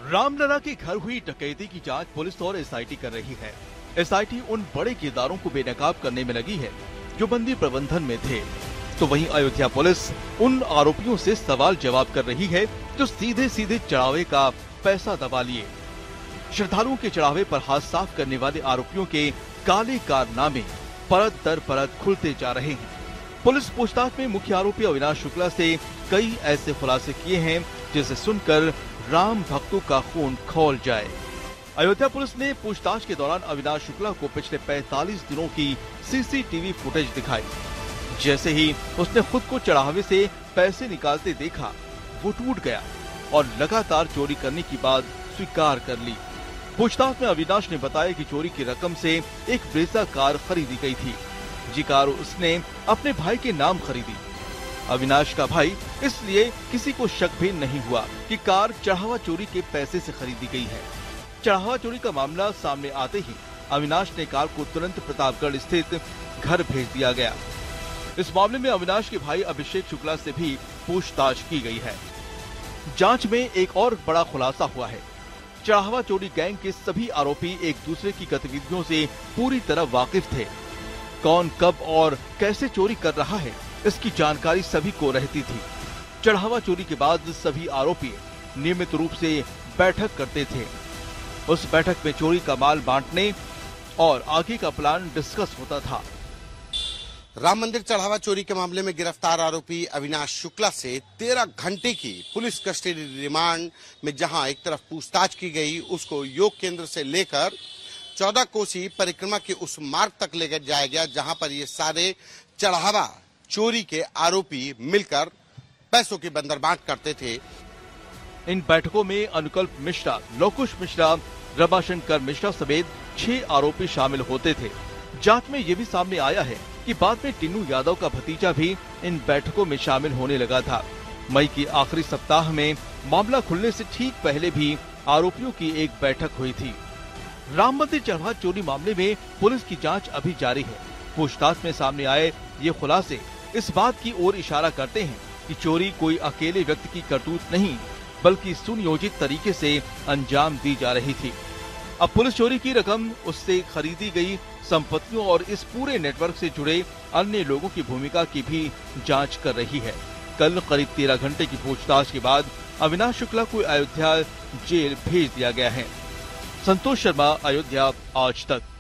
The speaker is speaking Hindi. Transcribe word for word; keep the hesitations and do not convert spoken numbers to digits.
रामलला के घर हुई डकैती की जांच पुलिस और एसआईटी कर रही है। एसआईटी उन बड़े किरदारों को बेनकाब करने में लगी है जो बंदी प्रबंधन में थे, तो वहीं अयोध्या पुलिस उन आरोपियों से सवाल जवाब कर रही है जो सीधे सीधे चढ़ावे का पैसा दबा लिए। श्रद्धालुओं के चढ़ावे पर हाथ साफ करने वाले आरोपियों के काले कारनामे परत दर परत खुलते जा रहे हैं। पुलिस पूछताछ में मुख्य आरोपी अविनाश शुक्ला से कई ऐसे खुलासे किए हैं जिसे सुनकर राम भक्तों का खून खौल जाए। अयोध्या पुलिस ने पूछताछ के दौरान अविनाश शुक्ला को पिछले पैंतालीस दिनों की सीसीटीवी फुटेज दिखाई। जैसे ही उसने खुद को चढ़ावे से पैसे निकालते देखा, वो टूट गया और लगातार चोरी करने की बात स्वीकार कर ली। पूछताछ में अविनाश ने बताया कि चोरी की रकम से एक ब्रेजा कार खरीदी गई थी। जी कार उसने अपने भाई के नाम खरीदी। अविनाश का भाई इसलिए किसी को शक भी नहीं हुआ कि कार चढ़ावा चोरी के पैसे से खरीदी गई है। चढ़ावा चोरी का मामला सामने आते ही अविनाश ने कार को तुरंत प्रतापगढ़ स्थित घर भेज दिया गया। इस मामले में अविनाश के भाई अभिषेक शुक्ला से भी पूछताछ की गई है। जांच में एक और बड़ा खुलासा हुआ है। चढ़ावा चोरी गैंग के सभी आरोपी एक दूसरे की गतिविधियों से पूरी तरह वाकिफ थे। कौन कब और कैसे चोरी कर रहा है, इसकी जानकारी सभी को रहती थी। चढ़ावा चोरी के बाद सभी आरोपी नियमित रूप से बैठक करते थे। उस बैठक में चोरी का माल बांटने और आगे का प्लान डिस्कस होता था। राम मंदिर चढ़ावा चोरी के मामले में गिरफ्तार आरोपी अविनाश शुक्ला से तेरह घंटे की पुलिस कस्टडी रिमांड में जहां एक तरफ पूछताछ की गई, उसको योग केंद्र से लेकर चौदह कोसी परिक्रमा के उस मार्ग तक ले जाया गया जहां पर ये सारे चढ़ावा चोरी के आरोपी मिलकर पैसों की बंदरबांट करते थे। इन बैठकों में अनुकल्प मिश्रा, लोकुश मिश्रा, रमाशंकर मिश्रा समेत छह आरोपी शामिल होते थे। जांच में ये भी सामने आया है कि बाद में टिन्नू यादव का भतीजा भी इन बैठकों में शामिल होने लगा था। मई के आखिरी सप्ताह में मामला खुलने से ठीक पहले भी आरोपियों की एक बैठक हुई थी। राम मंदिर चढ़ावा चोरी मामले में पुलिस की जांच अभी जारी है। पूछताछ में सामने आए ये खुलासे इस बात की ओर इशारा करते हैं कि चोरी कोई अकेले व्यक्ति की करतूत नहीं, बल्कि सुनियोजित तरीके से अंजाम दी जा रही थी। अब पुलिस चोरी की रकम, उससे खरीदी गई संपत्तियों और इस पूरे नेटवर्क से जुड़े अन्य लोगों की भूमिका की भी जांच कर रही है। कल करीब तेरह घंटे की पूछताछ के बाद अविनाश शुक्ला को अयोध्या जेल भेज दिया गया है। संतोष शर्मा, अयोध्या आज तक।